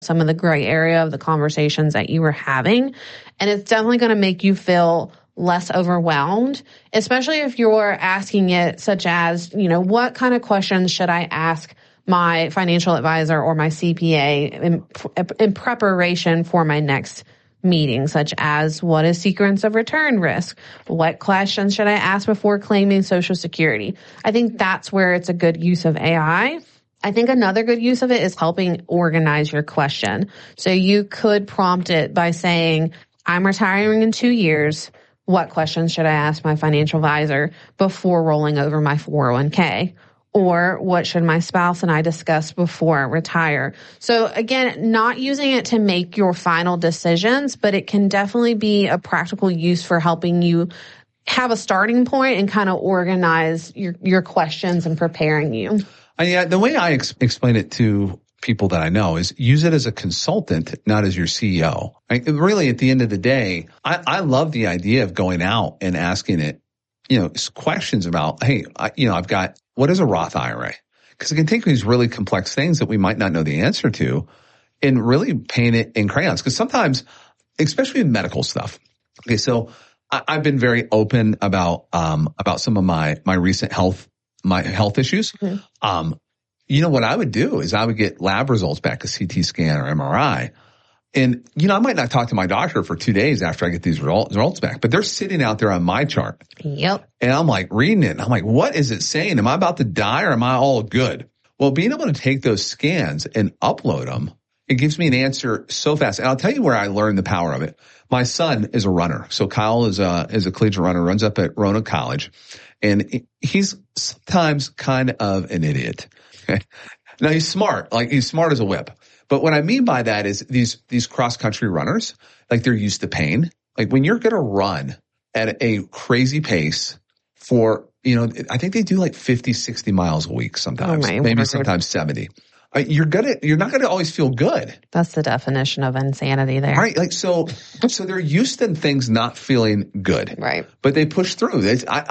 some of the gray area of the conversations that you were having. And it's definitely going to make you feel less overwhelmed, especially if you're asking it such as, what kind of questions should I ask my financial advisor or my CPA in preparation for my next meeting, such as what is sequence of return risk? What questions should I ask before claiming Social Security? I think that's where it's a good use of AI. I think another good use of it is helping organize your question. So you could prompt it by saying, I'm retiring in 2 years. What questions should I ask my financial advisor before rolling over my 401k? Or what should my spouse and I discuss before I retire? So again, not using it to make your final decisions, but it can definitely be a practical use for helping you have a starting point and kind of organize your questions and preparing you. The way I explain it to people that I know is use it as a consultant, not as your CEO. Really, at the end of the day, I love the idea of going out and asking it, questions about, hey, I've got, what is a Roth IRA? Because it can take these really complex things that we might not know the answer to and really paint it in crayons. Because sometimes, especially in medical stuff, okay, so I've been very open about some of my recent health issues. Mm-hmm. What I would do is I would get lab results back, a CT scan or MRI. And, I might not talk to my doctor for 2 days after I get these results back, but they're sitting out there on my chart. Yep. And I'm like reading it and I'm like, what is it saying? Am I about to die or am I all good? Well, being able to take those scans and upload them, it gives me an answer so fast. And I'll tell you where I learned the power of it. My son is a runner. So Kyle is a collegiate runner, runs up at Roanoke College. And he's sometimes kind of an idiot. Now he's smart, he's smart as a whip. But what I mean by that is these cross-country runners, they're used to pain. When you're going to run at a crazy pace for, I think they do 50, 60 miles a week sometimes, maybe sometimes 70. You're not going to always feel good. That's the definition of insanity there. Right. So they're used to things not feeling good. Right. But they push through.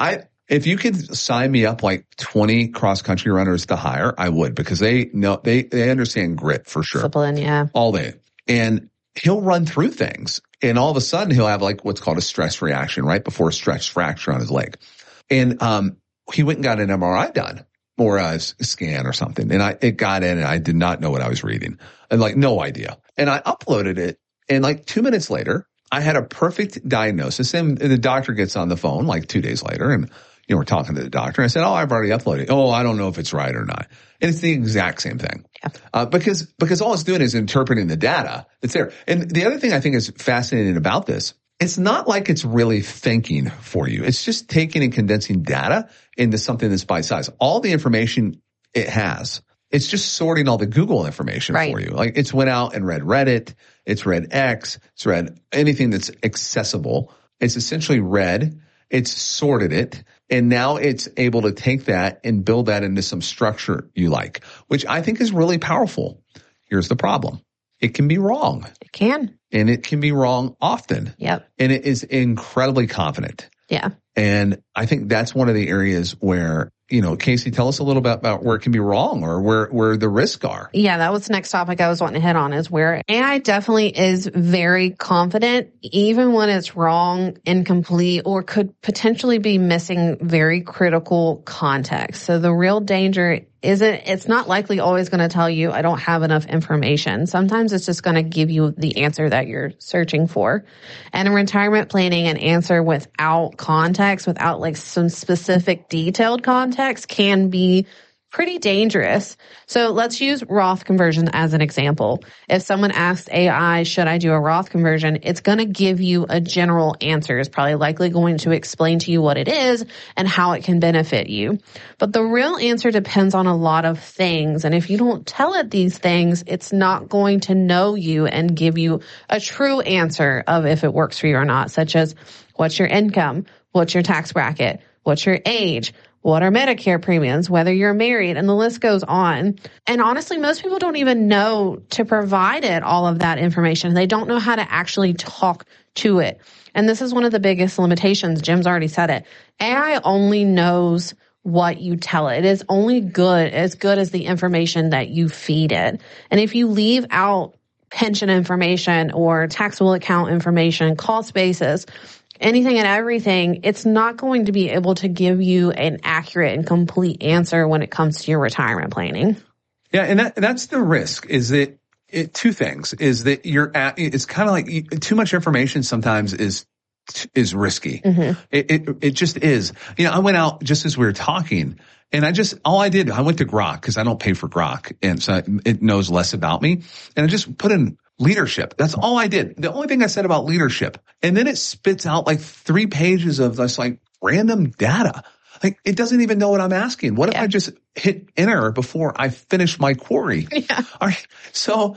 If you could sign me up 20 cross-country runners to hire, I would, because they know, they understand grit for sure. Discipline, yeah. All day. And he'll run through things. And all of a sudden he'll have what's called a stress reaction right before a stress fracture on his leg. And, he went and got an MRI done or a scan or something. And it got in and I did not know what I was reading and no idea. And I uploaded it. And 2 minutes later, I had a perfect diagnosis. And the doctor gets on the phone 2 days later and, we're talking to the doctor. I said, I've already uploaded it. I don't know if it's right or not. And it's the exact same thing. Yeah. Because all it's doing is interpreting the data that's there. And the other thing I think is fascinating about this, it's not like it's really thinking for you. It's just taking and condensing data into something that's bite-sized. All the information it has, it's just sorting all the Google information for you. It's went out and read Reddit. It's read X. It's read anything that's accessible. It's essentially read. It's sorted it. And now it's able to take that and build that into some structure you like, which I think is really powerful. Here's the problem. It can be wrong. It can. And it can be wrong often. Yep. And it is incredibly confident. Yeah. And I think that's one of the areas where, Casey, tell us a little bit about where it can be wrong or where the risks are. Yeah, that was the next topic I was wanting to hit on, is where AI definitely is very confident, even when it's wrong, incomplete, or could potentially be missing very critical context. So the real danger it's not likely always going to tell you, I don't have enough information. Sometimes it's just going to give you the answer that you're searching for. And in retirement planning, an answer without context, without some specific detailed context, can be pretty dangerous. So let's use Roth conversion as an example. If someone asks AI, should I do a Roth conversion? It's going to give you a general answer. It's probably likely going to explain to you what it is and how it can benefit you. But the real answer depends on a lot of things. And if you don't tell it these things, it's not going to know you and give you a true answer of if it works for you or not, such as what's your income? What's your tax bracket? What's your age? What are Medicare premiums, whether you're married, and the list goes on. And honestly, most people don't even know to provide it all of that information. They don't know how to actually talk to it. And this is one of the biggest limitations. Jim's already said it. AI only knows what you tell it. It is only good as the information that you feed it. And if you leave out pension information or taxable account information, cost basis, anything and everything, it's not going to be able to give you an accurate and complete answer when it comes to your retirement planning. Yeah, and that's the risk, is that two things, is that it's kind of like too much information sometimes is risky. Mm-hmm. It just is. I went out just as we were talking, and I went to Grok because I don't pay for Grok, and so it knows less about me. And I just put in leadership. That's all I did. The only thing I said about leadership, and then it spits out like 3 pages of this like random data. Like, it doesn't even know what I'm asking. What if I just hit enter before I finish my query? Yeah. All right. So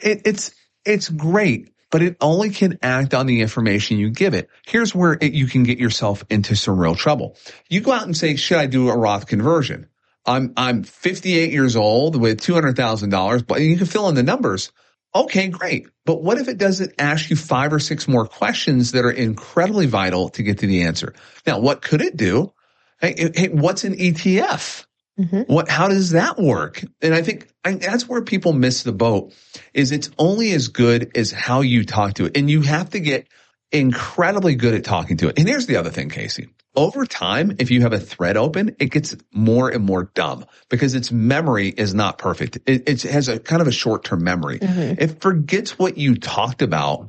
it's great, but it only can act on the information you give it. Here's where you can get yourself into some real trouble. You go out and say, should I do a Roth conversion? I'm 58 years old with $200,000, but you can fill in the numbers. Okay, great. But what if it doesn't ask you 5 or 6 more questions that are incredibly vital to get to the answer? Now, what could it do? Hey, what's an ETF? Mm-hmm. How does that work? And I think that's where people miss the boat, is it's only as good as how you talk to it. And you have to get incredibly good at talking to it. And here's the other thing, Casey. Over time, if you have a thread open, it gets more and more dumb because its memory is not perfect. It has a kind of a short-term memory. Mm-hmm. It forgets what you talked about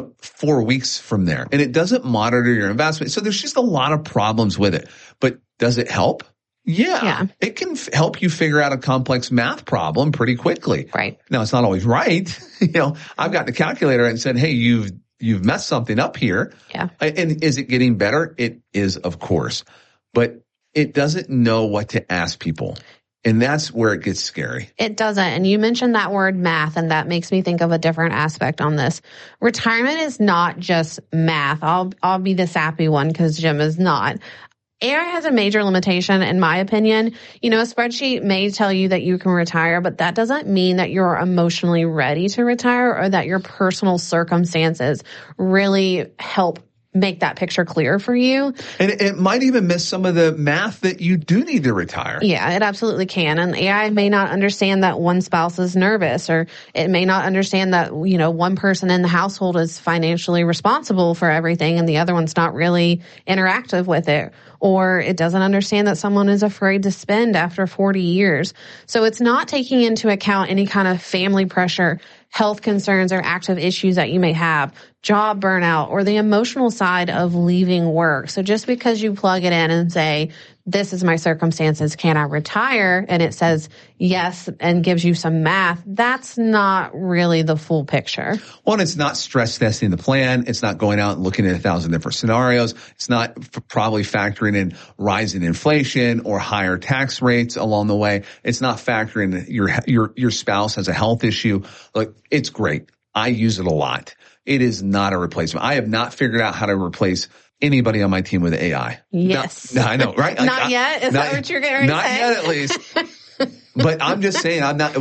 4 weeks from there, and it doesn't monitor your investment. So there's just a lot of problems with it. But does it help? Yeah. It can help you figure out a complex math problem pretty quickly. Right. Now, it's not always right. I've got the calculator and said, hey, you've messed something up here. Yeah. And is it getting better? It is, of course. But it doesn't know what to ask people. And that's where it gets scary. It doesn't. And you mentioned that word math, and that makes me think of a different aspect on this. Retirement is not just math. I'll be the sappy one because Jim is not. AI has a major limitation, in my opinion. A spreadsheet may tell you that you can retire, but that doesn't mean that you're emotionally ready to retire or that your personal circumstances really help make that picture clear for you. And it might even miss some of the math that you do need to retire. Yeah, it absolutely can. And AI may not understand that one spouse is nervous, or it may not understand that, one person in the household is financially responsible for everything and the other one's not really interactive with it. Or it doesn't understand that someone is afraid to spend after 40 years. So it's not taking into account any kind of family pressure, health concerns, or active issues that you may have, job burnout, or the emotional side of leaving work. So just because you plug it in and say, this is my circumstances, can I retire? And it says yes and gives you some math, that's not really the full picture. One, it's not stress testing the plan. It's not going out and looking at 1,000 different scenarios. It's not probably factoring in rising inflation or higher tax rates along the way. It's not factoring your spouse has a health issue. Look, it's great. I use it a lot. It is not a replacement. I have not figured out how to replace anybody on my team with AI. Yes. No, I know, right? Not yet? Is that what you're going to say? Not yet, at least. But I'm just saying,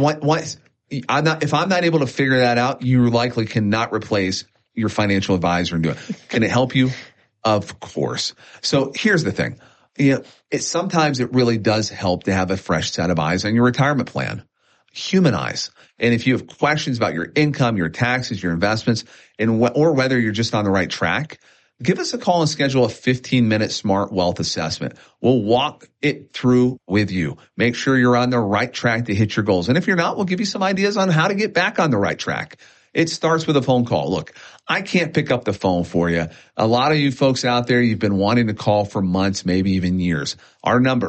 if I'm not able to figure that out, you likely cannot replace your financial advisor and do it. Can it help you? Of course. So here's the thing. Sometimes it really does help to have a fresh set of eyes on your retirement plan. Humanize. And if you have questions about your income, your taxes, your investments, or whether you're just on the right track, give us a call and schedule a 15-minute smart wealth assessment. We'll walk it through with you. Make sure you're on the right track to hit your goals. And if you're not, we'll give you some ideas on how to get back on the right track. It starts with a phone call. Look, I can't pick up the phone for you. A lot of you folks out there, you've been wanting to call for months, maybe even years. Our number,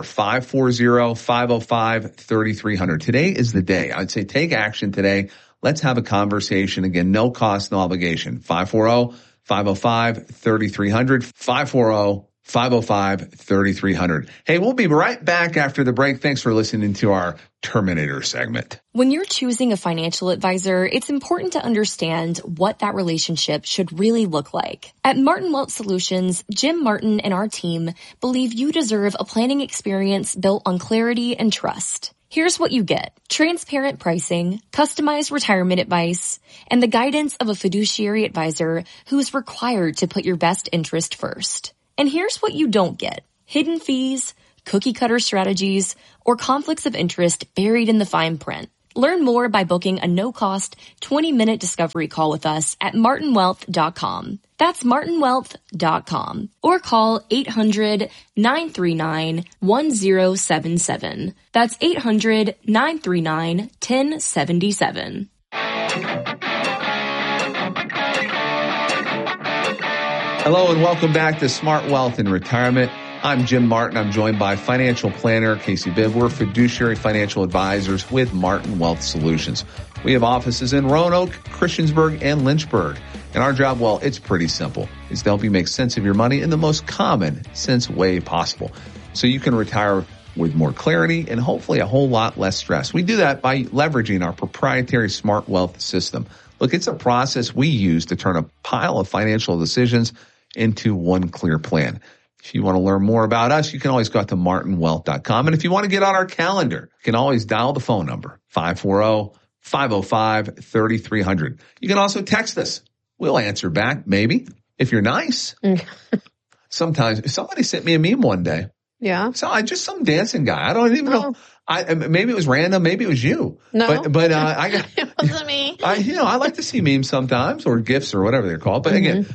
540-505-3300. Today is the day. I'd say take action today. Let's have a conversation. Again, no cost, no obligation. 540-505-3300. 505-3300. Hey, we'll be right back after the break. Thanks for listening to our Terminator segment. When you're choosing a financial advisor, it's important to understand what that relationship should really look like. At Martin Wealth Solutions, Jim Martin and our team believe you deserve a planning experience built on clarity and trust. Here's what you get: transparent pricing, customized retirement advice, and the guidance of a fiduciary advisor who's required to put your best interest first. And here's what you don't get: hidden fees, cookie cutter strategies, or conflicts of interest buried in the fine print. Learn more by booking a no-cost 20-minute discovery call with us at martinwealth.com. That's martinwealth.com. Or call 800-939-1077. That's 800-939-1077. Hello and welcome back to Smart Wealth and Retirement. I'm Jim Martin. I'm joined by financial planner Casey Bibb. We're fiduciary financial advisors with Martin Wealth Solutions. We have offices in Roanoke, Christiansburg, and Lynchburg. And our job, well, it's pretty simple. It's to help you make sense of your money in the most common sense way possible, so you can retire with more clarity and hopefully a whole lot less stress. We do that by leveraging our proprietary Smart Wealth system. Look, it's a process we use to turn a pile of financial decisions into one clear plan. If you want to learn more about us, you can always go out to martinwealth.com. And if you want to get on our calendar, you can always dial the phone number, 540-505-3300. You can also text us. We'll answer back, maybe, if you're nice. Sometimes somebody sent me a meme one day. Yeah. So just some dancing guy. I don't even know. Maybe it was random. Maybe it was you. No. But I got. It wasn't me. I like to see memes sometimes, or GIFs or whatever they're called. But again,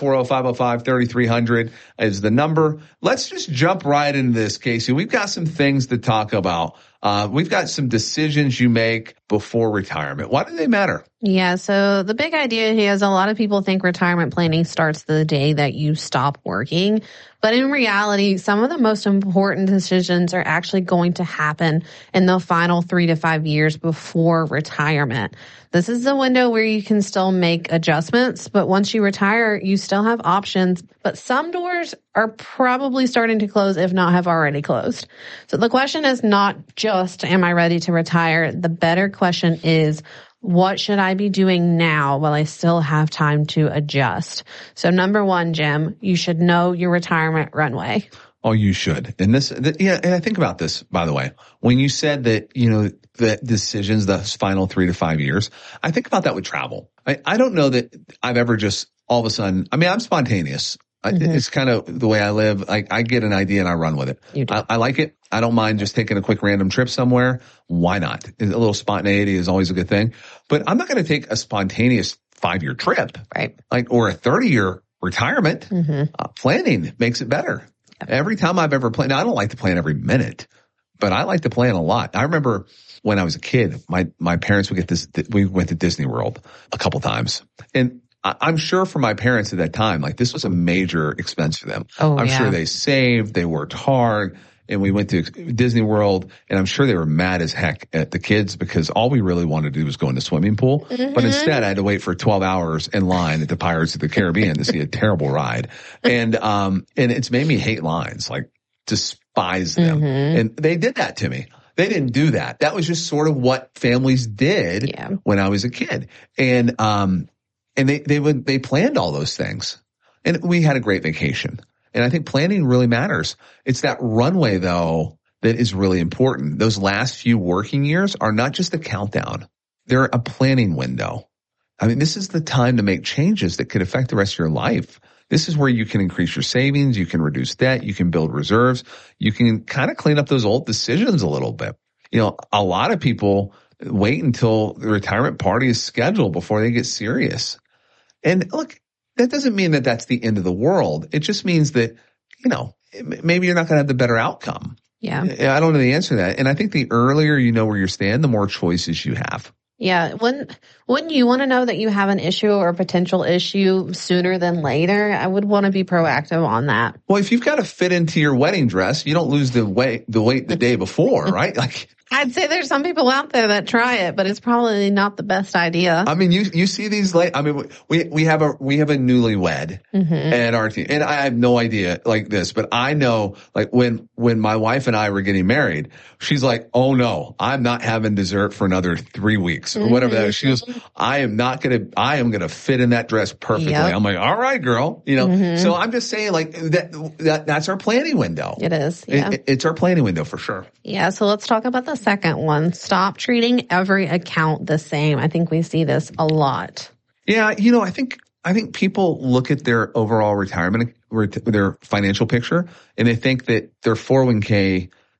540-505-3300 is the number. Let's just jump right into this, Casey. We've got some things to talk about. We've got some decisions you make before retirement. Why do they matter? Yeah, so the big idea here is a lot of people think retirement planning starts the day that you stop working. But in reality, some of the most important decisions are actually going to happen in the final 3 to 5 years before retirement. This is the window where you can still make adjustments, but once you retire, you still have options. But some doors are probably starting to close, if not have already closed. So the question is not just, am I ready to retire? The better question is, what should I be doing now while I still have time to adjust? So number one, Jim, you should know your retirement runway. Oh, you should. And and I think about this, by the way, when you said that, the decisions, the final 3 to 5 years, I think about that with travel. I don't know that I've ever just all of a sudden, I'm spontaneous. It's kind of the way I live. I get an idea and I run with it. I like it. I don't mind just taking a quick random trip somewhere. Why not? A little spontaneity is always a good thing. But I'm not going to take a spontaneous 5-year trip, right? Or a 30-year retirement. Planning makes it better. Yep. Every time I've ever planned, now I don't like to plan every minute, but I like to plan a lot. I remember when I was a kid, my parents would we went to Disney World a couple times, and I'm sure for my parents at that time, this was a major expense for them. I'm sure they saved, they worked hard, and we went to Disney World, and I'm sure they were mad as heck at the kids because all we really wanted to do was go in the swimming pool. But instead I had to wait for 12 hours in line at the Pirates of the Caribbean to see a terrible ride. And it's made me hate lines, despise them. And they did that to me. They didn't do that. That was just sort of what families did when I was a kid. And they planned all those things, and we had a great vacation. And I think planning really matters. It's that runway though that is really important. Those last few working years are not just a countdown. They're a planning window. This is the time to make changes that could affect the rest of your life. This is where you can increase your savings. You can reduce debt. You can build reserves. You can kind of clean up those old decisions a little bit. A lot of people wait until the retirement party is scheduled before they get serious. And look, that doesn't mean that that's the end of the world. It just means that, maybe you're not going to have the better outcome. Yeah. I don't know the answer to that. And I think the earlier you know where you stand, the more choices you have. Yeah. Wouldn't you want to know that you have an issue or a potential issue sooner than later? I would want to be proactive on that. Well, if you've got to fit into your wedding dress, you don't lose the weight the day before, right? I'd say there's some people out there that try it, but it's probably not the best idea. You see these we have a newlywed at our team, and I have no idea this, but I know when my wife and I were getting married, she's like, "Oh no, I'm not having dessert for another 3 weeks or whatever that is." She goes, I am going to fit in that dress perfectly. Yep. I'm like, all right, girl, so I'm just saying that's our planning window. It is. Yeah. It's our planning window for sure. Yeah. So let's talk about the second one. Stop treating every account the same. I think we see this a lot. Yeah. I think people look at their overall retirement, their financial picture, and they think that their 401k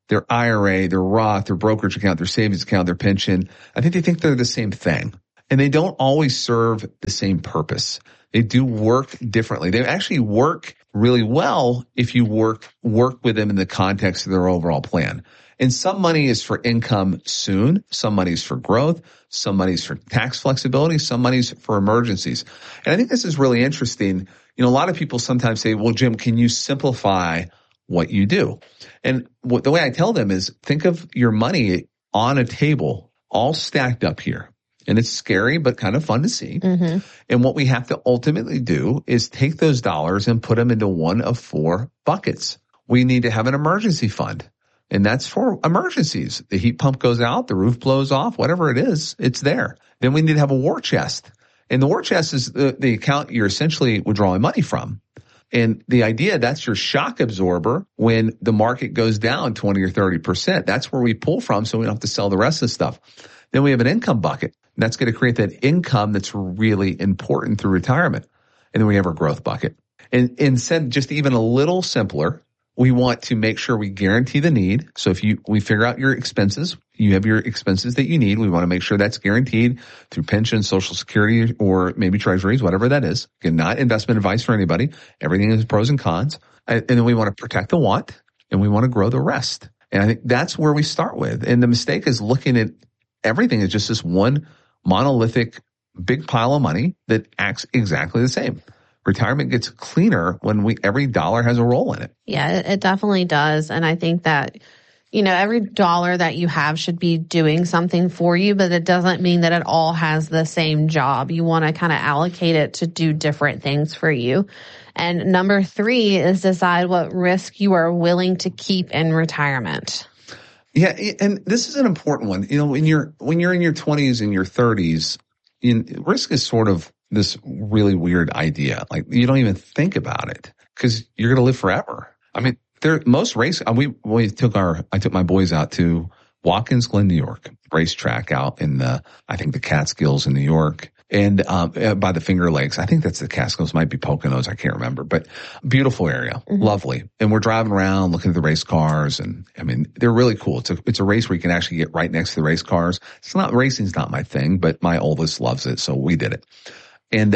their IRA, their Roth, their brokerage account, their savings account, their pension. I think they think they're the same thing. And they don't always serve the same purpose. They do work differently. They actually work really well if you work with them in the context of their overall plan. And some money is for income soon. Some money is for growth. Some money is for tax flexibility. Some money is for emergencies. And I think this is really interesting. A lot of people sometimes say, well, Jim, can you simplify what you do? And the way I tell them is think of your money on a table, all stacked up here. And it's scary, but kind of fun to see. Mm-hmm. And what we have to ultimately do is take those dollars and put them into one of 4 buckets. We need to have an emergency fund. And that's for emergencies. The heat pump goes out, the roof blows off, whatever it is, it's there. Then we need to have a war chest. And the war chest is the account you're essentially withdrawing money from. And the idea, that's your shock absorber when the market goes down 20 or 30%. That's where we pull from so we don't have to sell the rest of the stuff. Then we have an income bucket. That's going to create that income that's really important through retirement. And then we have our growth bucket. And instead, just even a little simpler, we want to make sure we guarantee the need. So if we figure out your expenses, you have your expenses that you need. We want to make sure that's guaranteed through pension, Social Security, or maybe treasuries, whatever that is. Again, not investment advice for anybody. Everything is pros and cons. And then we want to protect the want and we want to grow the rest. And I think that's where we start with. And the mistake is looking at everything as just this one monolithic big pile of money that acts exactly the same. Retirement gets cleaner when every dollar has a role in it. Yeah, it definitely does. And I think that, every dollar that you have should be doing something for you, but it doesn't mean that it all has the same job. You want to kind of allocate it to do different things for you. And number 3 is decide what risk you are willing to keep in retirement. Yeah, and this is an important one. When you're in your 20s and your 30s, risk is sort of this really weird idea. Like you don't even think about it because you're going to live forever. I mean, most race. I took my boys out to Watkins Glen, New York, racetrack out in the Catskills in New York. And by the Finger Lakes. I think that's the Catskills, might be Poconos, I can't remember, but beautiful area, lovely. And we're driving around looking at the race cars, and I mean, they're really cool. It's a race where you can actually get right next to the race cars. Racing's not my thing, but my oldest loves it, so we did it. And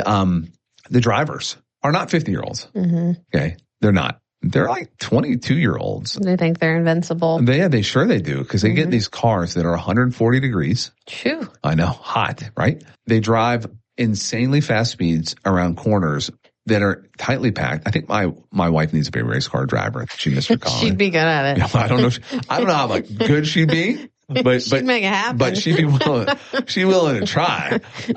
the drivers are not 50-year-olds. Mm-hmm. Okay, they're not. They're like 22-year-olds. They think they're invincible. They sure they do, because they get these cars that are 140 degrees. Phew. I know, hot, right? They drive insanely fast speeds around corners that are tightly packed. I think my wife needs to be a race car driver. She missed her calling. She'd be good at it. Yeah, I don't know how good she'd be. But she'd make it happen. But she'd be willing to try.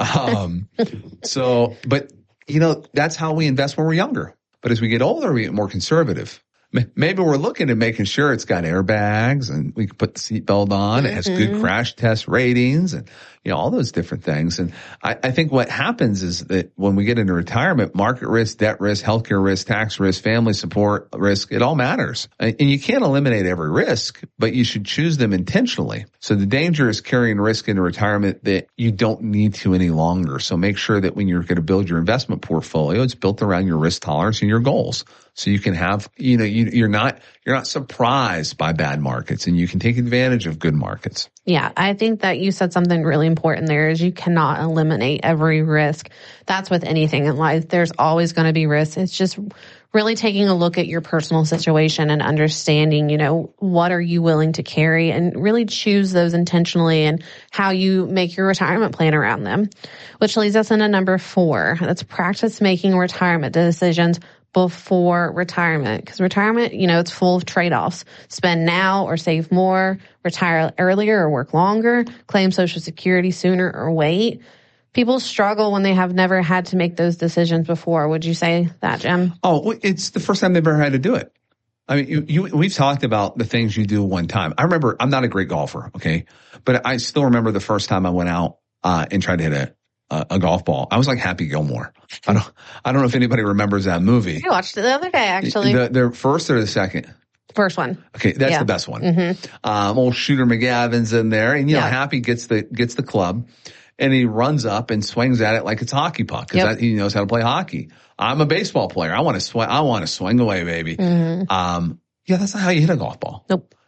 That's how we invest when we're younger. But as we get older, we get more conservative. Maybe we're looking at making sure it's got airbags and we can put the seatbelt on. It has good crash test ratings and, all those different things. And I think what happens is that when we get into retirement, market risk, debt risk, healthcare risk, tax risk, family support risk, it all matters. And you can't eliminate every risk, but you should choose them intentionally. So the danger is carrying risk into retirement that you don't need to any longer. So make sure that when you're going to build your investment portfolio, it's built around your risk tolerance and your goals. So you can have, you're not surprised by bad markets, and you can take advantage of good markets. Yeah, I think that you said something really important there is you cannot eliminate every risk. That's with anything in life. There's always going to be risks. It's just really taking a look at your personal situation and understanding, what are you willing to carry, and really choose those intentionally and how you make your retirement plan around them. Which leads us into number 4. That's practice making retirement decisions before retirement, because retirement, it's full of trade-offs. Spend now or save more, retire earlier or work longer, claim Social Security sooner or wait. People struggle when they have never had to make those decisions before. Would you say that, Jim? Oh, it's the first time they've ever had to do it. I mean, we've talked about the things you do one time. I remember, I'm not a great golfer, okay? But I still remember the first time I went out and tried to hit a golf ball. I was like Happy Gilmore. I don't know if anybody remembers that movie. I watched it the other day, actually. The first or the second? First one. Okay, that's the best one. Mm-hmm. Old Shooter McGavin's in there, and Happy gets the club, and he runs up and swings at it like it's a hockey puck because he knows how to play hockey. I'm a baseball player. I want to swing away, baby. Mm-hmm. That's not how you hit a golf ball. Nope.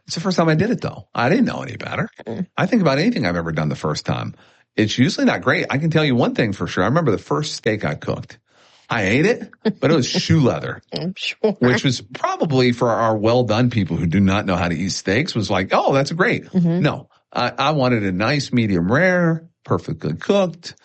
It's the first time I did it though. I didn't know any better. I think about anything I've ever done the first time. It's usually not great. I can tell you one thing for sure. I remember the first steak I cooked. I ate it, but it was shoe leather, Sure. which was probably for our well-done people who do not know how to eat steaks was like, oh, that's great. No, I wanted a nice medium rare, perfectly cooked,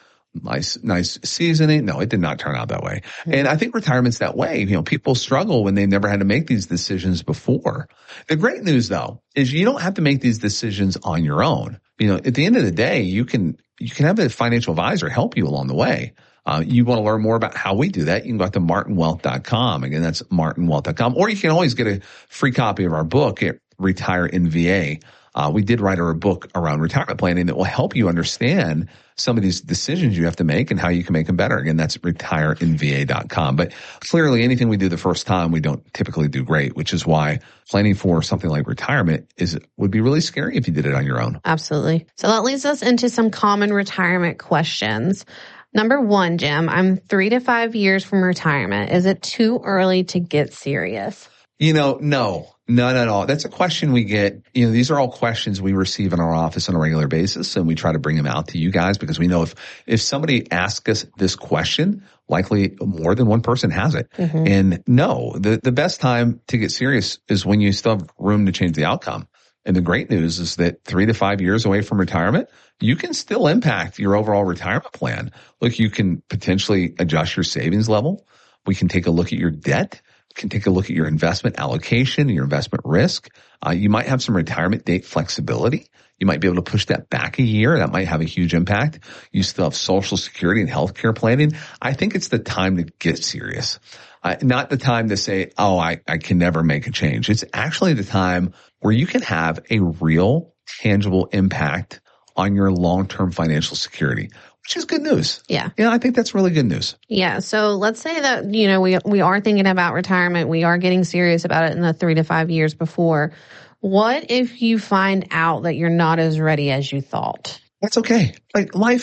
nice seasoning. No, it did not turn out that way. And I think retirement's that way. People struggle when they never had to make these decisions before. The great news though is you don't have to make these decisions on your own. At the end of the day, you can have a financial advisor help you along the way. You want to learn more about how we do that, you can go out to martinwealth.com. Again, that's martinwealth.com. Or you can always get a free copy of our book at Retire in VA. We did write a book around retirement planning that will help you understand some of these decisions you have to make and how you can make them better. Again, that's retireinva.com. But clearly anything we do the first time, we don't typically do great, which is why planning for something like retirement would be really scary if you did it on your own. Absolutely. So that leads us into some common retirement questions. Number one, Jim, I'm 3 to 5 years from retirement. Is it too early to get serious? No, none at all. That's a question we get. These are all questions we receive in our office on a regular basis, and we try to bring them out to you guys because we know if somebody asks us this question, likely more than one person has it. And no, the best time to get serious is when you still have room to change the outcome. And the great news is that 3 to 5 years away from retirement, you can still impact your overall retirement plan. Look, you can potentially adjust your savings level. We can take a look at your debt. Can take a look at your investment allocation, your investment risk. You might have some retirement date flexibility. You might be able to push that back a year. That might have a huge impact. You still have Social Security and healthcare planning. I think it's the time to get serious. Not the time to say, oh, I can never make a change. It's actually the time where you can have a real, tangible impact on your long-term financial security, which is good news. Yeah. I think that's really good news. Yeah. So let's say that, we are thinking about retirement. We are getting serious about it in the 3 to 5 years before. What if you find out that you're not as ready as you thought? That's okay. Like life,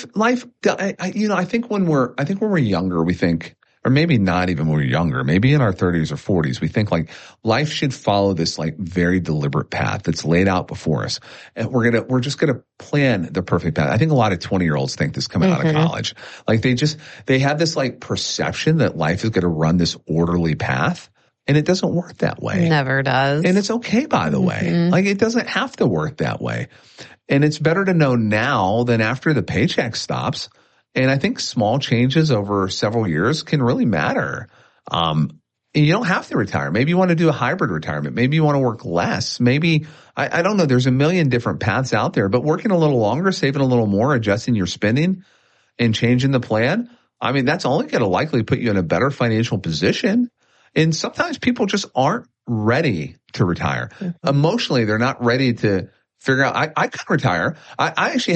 I think when we're younger, we think, or maybe not even when we're younger, maybe in our 30s or 40s, we think like life should follow this like very deliberate path that's laid out before us. And we're just going to plan the perfect path. I think a lot of 20-year-olds think this coming out of college. Like they have this like perception that life is going to run this orderly path. And it doesn't work that way. Never does. And it's okay, by the way. Like it doesn't have to work that way. And it's better to know now than after the paycheck stops. And I think small changes over several years can really matter. And you don't have to retire. Maybe you want to do a hybrid retirement. Maybe you want to work less. Maybe, I don't know, there's a million different paths out there, but working a little longer, saving a little more, adjusting your spending and changing the plan. I mean, that's only going to likely put you in a better financial position. And sometimes people just aren't ready to retire. Emotionally, they're not ready to figure out, I could retire. I actually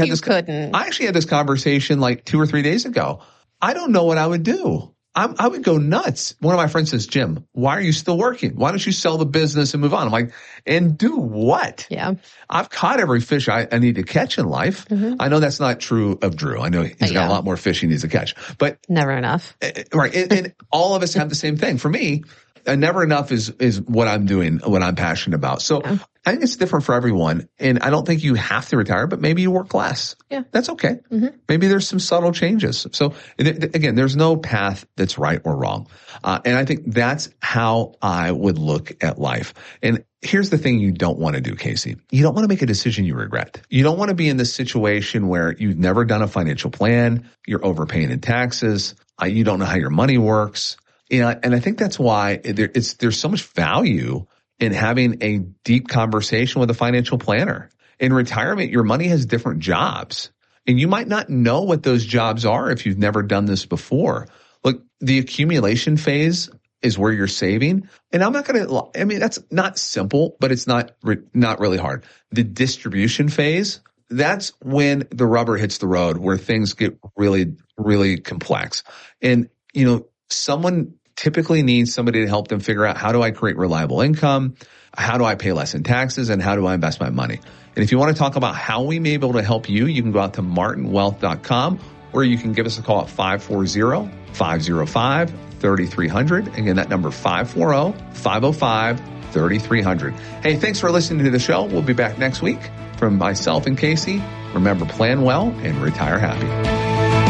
had this conversation like 2 or 3 days ago. I don't know what I would do. I would go nuts. One of my friends says, Jim, why are you still working? Why don't you sell the business and move on? I'm like, and do what? Yeah. I've caught every fish I need to catch in life. I know that's not true of Drew. I know he's got a lot more fish he needs to catch, but never enough. Right. And all of us have the same thing. For me, never enough is what I'm doing, what I'm passionate about. So I think it's different for everyone. And I don't think you have to retire, but maybe you work less. Yeah. That's okay. Maybe there's some subtle changes. So again, there's no path that's right or wrong. And I think that's how I would look at life. And here's the thing you don't want to do, Casey. You don't want to make a decision you regret. You don't want to be in this situation where you've never done a financial plan. You're overpaying in taxes. You don't know how your money works. And I think that's why there's so much value in having a deep conversation with a financial planner. In retirement, your money has different jobs, and you might not know what those jobs are if you've never done this before. Look, the accumulation phase is where you're saving. And that's not simple, but it's not really hard. The distribution phase, that's when the rubber hits the road, where things get really, really complex. And, someone typically needs somebody to help them figure out, how do I create reliable income? How do I pay less in taxes? And how do I invest my money? And if you want to talk about how we may be able to help you, you can go out to martinwealth.com, or you can give us a call at 540-505-3300. Again, that number 540-505-3300. 3300. Hey, thanks for listening to the show. We'll be back next week. From myself and Casey, remember, plan well and retire happy.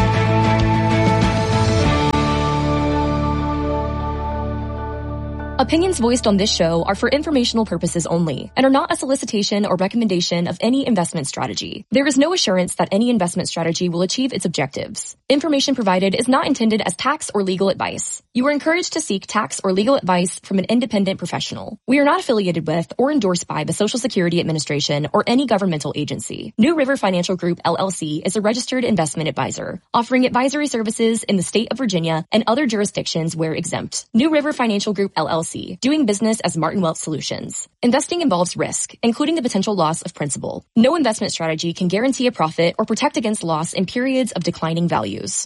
Opinions voiced on this show are for informational purposes only and are not a solicitation or recommendation of any investment strategy. There is no assurance that any investment strategy will achieve its objectives. Information provided is not intended as tax or legal advice. You are encouraged to seek tax or legal advice from an independent professional. We are not affiliated with or endorsed by the Social Security Administration or any governmental agency. New River Financial Group, LLC is a registered investment advisor, offering advisory services in the state of Virginia and other jurisdictions where exempt. New River Financial Group, LLC, doing business as Martin Wealth Solutions. Investing involves risk, including the potential loss of principal. No investment strategy can guarantee a profit or protect against loss in periods of declining values.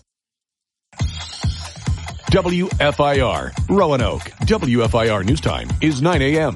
WFIR, Roanoke. WFIR News Time is 9 a.m.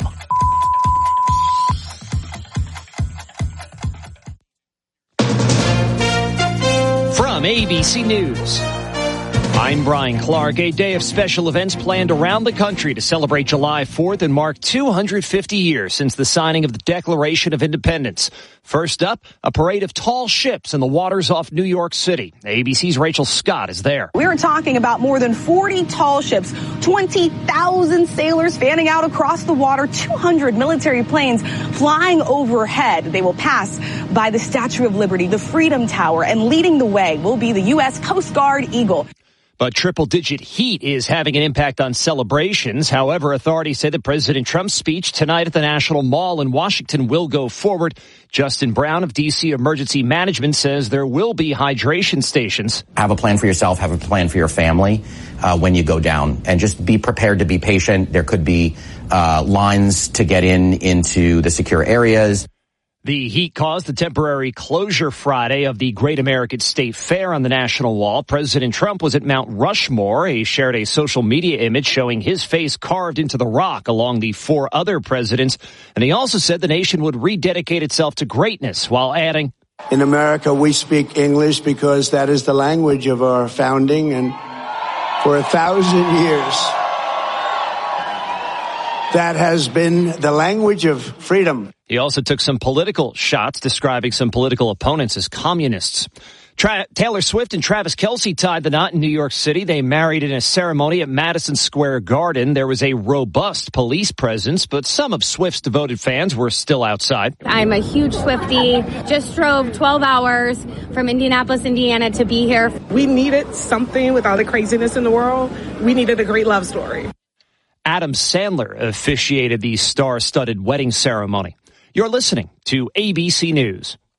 From ABC News, I'm Brian Clark. A day of special events planned around the country to celebrate July 4th and mark 250 years since the signing of the Declaration of Independence. First up, a parade of tall ships in the waters off New York City. ABC's Rachel Scott is there. We're talking about more than 40 tall ships, 20,000 sailors fanning out across the water, 200 military planes flying overhead. They will pass by the Statue of Liberty, the Freedom Tower, and leading the way will be the U.S. Coast Guard Eagle. But triple-digit heat is having an impact on celebrations. However, authorities say that President Trump's speech tonight at the National Mall in Washington will go forward. Justin Brown of D.C. Emergency Management says there will be hydration stations. Have a plan for yourself, have a plan for your family when you go down, and just be prepared to be patient. There could be lines to get into the secure areas. The heat caused the temporary closure Friday of the Great American State Fair on the National Mall. President Trump was at Mount Rushmore. He shared a social media image showing his face carved into the rock along the four other presidents. And he also said the nation would rededicate itself to greatness while adding, "In America, we speak English because that is the language of our founding. And for 1,000 years, that has been the language of freedom." He also took some political shots, describing some political opponents as communists. Taylor Swift and Travis Kelce tied the knot in New York City. They married in a ceremony at Madison Square Garden. There was a robust police presence, but some of Swift's devoted fans were still outside. I'm a huge Swiftie. Just drove 12 hours from Indianapolis, Indiana to be here. We needed something with all the craziness in the world. We needed a great love story. Adam Sandler officiated the star-studded wedding ceremony. You're listening to ABC News.